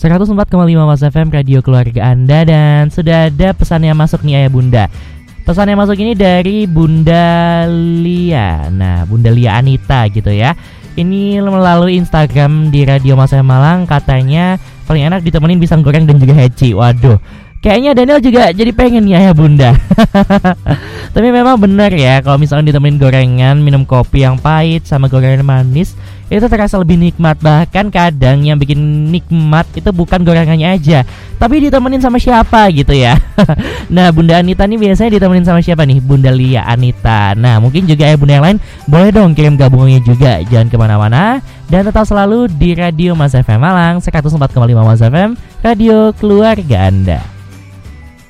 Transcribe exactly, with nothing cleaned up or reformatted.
seratus empat koma lima Mas F M, radio keluarga Anda. Dan sudah ada pesan yang masuk nih Ayah Bunda. Pesan yang masuk ini dari Bunda Lia. Nah, Bunda Lia Anita gitu ya. Ini melalui Instagram di Radio Mas F M Malang. Katanya paling enak ditemenin pisang goreng dan juga heci. Waduh, kayaknya Daniel juga jadi pengen nih Ayah Bunda. Tapi memang benar ya, kalau misalnya ditemenin gorengan, minum kopi yang pahit sama gorengan manis, itu terasa lebih nikmat. Bahkan kadang yang bikin nikmat itu bukan gorengannya aja, tapi ditemenin sama siapa gitu ya. Nah, Bunda Anita nih biasanya ditemenin sama siapa nih? Bunda Lia Anita. Nah, mungkin juga ya Bunda yang lain boleh dong kirim gabungannya juga. Jangan kemana-mana dan tetap selalu di Radio Mas F M Malang seratus empat koma lima Mas F M, radio keluarga Anda.